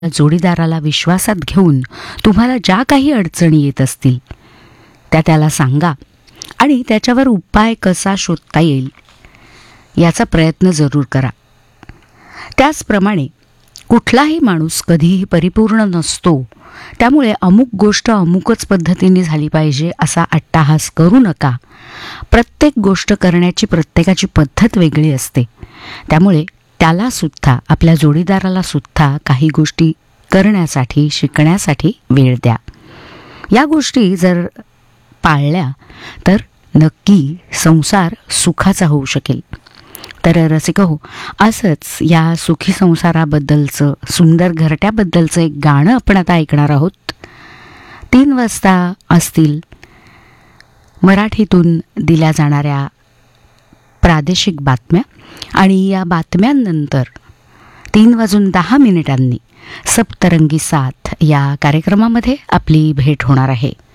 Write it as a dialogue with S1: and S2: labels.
S1: जोडीदाराला विश्वासात घेऊन तुम्हाला ज्या काही अडचणी येत असतील त्या त्याला सांगा आणि त्याच्यावर उपाय कसा शोधता येईल याचा प्रयत्न जरूर करा. त्याचप्रमाणे कुठलाही माणूस कधीही परिपूर्ण नसतो, त्यामुळे अमुक गोष्ट अमुकच पद्धतीने झाली पाहिजे असा अट्टाहास करू नका. प्रत्येक गोष्ट करण्याची प्रत्येकाची पद्धत वेगळी असते, त्यामुळे त्याला सुद्धा, आपल्या जोडीदाराला सुद्धा काही गोष्टी करण्यासाठी, शिकण्यासाठी वेळ द्या. या गोष्टी जर पाळल्या तर नक्की संसार सुखाचा होऊ शकेल. तर रसिको, असंच या सुखी संसाराबद्दलचं, सुंदर घरट्याबद्दलचं एक गाणं आपण आता ऐकणार आहोत. 3 वाजता असतील मराठीतून दिल्या जाणाऱ्या प्रादेशिक बातम्या आणि या बातम्यांनंतर 3:10 सप्तरंगी साथ या कार्यक्रमामध्ये आपली भेट होणार आहे.